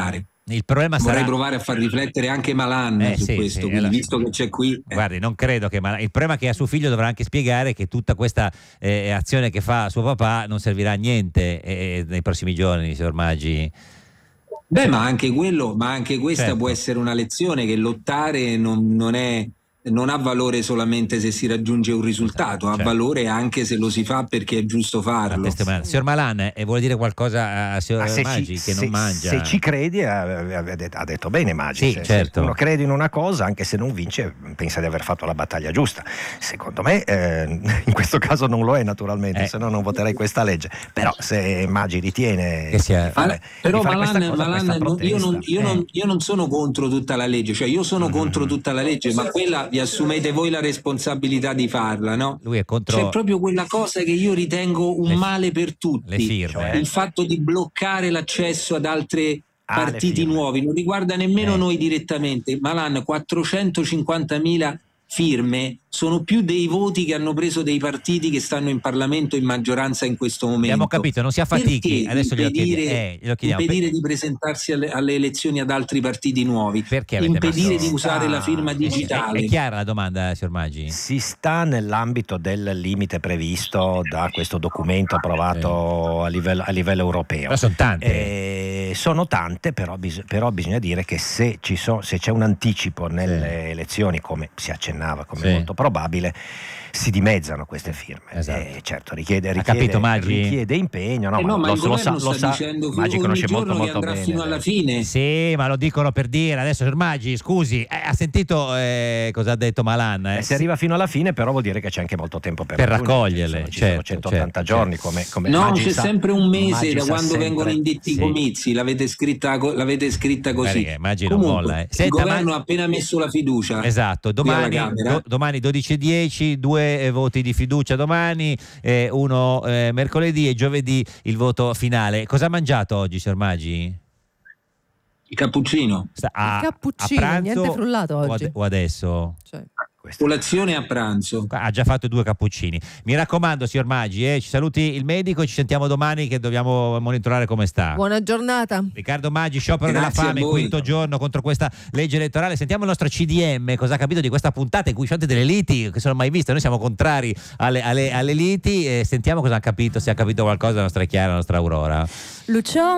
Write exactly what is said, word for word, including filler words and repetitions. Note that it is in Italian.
provare. Il problema Vorrei sarà... provare a far riflettere anche Malan eh, su sì, questo, sì, quindi, allora, visto che c'è qui. Eh. Guardi, non credo che Malan... il problema è che a suo figlio dovrà anche spiegare che tutta questa eh, azione che fa suo papà non servirà a niente eh, nei prossimi giorni, signor Maggi. Beh, ma anche quello, ma anche questa Certo. può essere una lezione, che lottare non, non è. Non ha valore solamente se si raggiunge un risultato, Certo. ha valore anche se lo si fa perché è giusto farlo. Signor Malan, eh, vuole dire qualcosa a signor se Maggi ci, che se, non mangia? Se ci credi, ha, ha detto bene Maggi. Sì, se, certo. se uno crede in una cosa, anche se non vince, pensa di aver fatto la battaglia giusta. Secondo me, eh, in questo caso non lo è, naturalmente, eh. se no non voterei questa legge. Però se Maggi ritiene che sia... di fare, però di fare Malan, questa cosa, Malan, questa protesta, io, non, io, eh. non, io non sono contro tutta la legge, cioè io sono mm. contro tutta la legge, ma quella vi assumete voi la responsabilità di farla, no? Lui è contro... C'è proprio quella cosa che io ritengo un le, male per tutti, le firme. Cioè, il fatto di bloccare l'accesso ad altre ah, partiti nuovi, non riguarda nemmeno eh. noi direttamente. Malan, quattrocentocinquantamila firme sono più dei voti che hanno preso dei partiti che stanno in Parlamento in maggioranza in questo momento. Abbiamo capito, non si affatichi. Perché Adesso impedire, glielo chiediamo. Eh, glielo chiediamo. impedire per... di presentarsi alle, alle elezioni ad altri partiti nuovi? Perché avete impedire messo... di usare ah, la firma digitale? È, è chiara la domanda, signor Maggi? Si sta nell'ambito del limite previsto da questo documento approvato eh. a, livello, a livello europeo. Però sono tante. Eh, sono tante, però, bis- però bisogna dire che se, ci so, se c'è un anticipo nelle sì. elezioni, come si accennava, come sì. molto probabile, si dimezzano queste firme. Esatto. Eh, certo, richiede, richiede, capito, Maggi? richiede impegno. No, eh no, ma ma lo, lo sa, lo sa, dicendo Maggi conosce molto, molto andrà bene. Fino alla fine. Sì, ma lo dicono per dire. Adesso, signor Maggi, scusi, eh, ha sentito eh, cosa ha detto Malan? Eh? Eh, se arriva fino alla fine, però vuol dire che c'è anche molto tempo per, per raccoglierle. Sono, ci certo, sono centottanta certo, giorni, certo. come, come no, Maggi c'è sa, sempre un mese Maggi da quando sempre, vengono indetti i sì. comizi. L'avete scritta, l'avete scritta così. Maggi Comunque, non molla, eh. il Senta, governo ma... ha appena messo la fiducia. Esatto, domani, do, domani dodici e dieci, due eh, voti di fiducia domani, eh, uno eh, mercoledì e giovedì il voto finale. Cosa ha mangiato oggi, signor Maggi? Il cappuccino. Sta, a, il cappuccino, a pranzo niente frullato oggi. O, ad, o adesso? Cioè. Colazione a pranzo. Ha già fatto due cappuccini. Mi raccomando, signor Maggi, eh, ci saluti il medico e ci sentiamo domani che dobbiamo monitorare come sta. Buona giornata. Riccardo Maggi, sciopero Grazie della fame, quinto giorno contro questa legge elettorale. Sentiamo il nostro C D M, cosa ha capito di questa puntata in cui ci sono delle liti che sono mai viste. Noi siamo contrari alle, alle, alle liti e sentiamo cosa ha capito, se ha capito qualcosa la nostra Chiara, la nostra Aurora. Lucio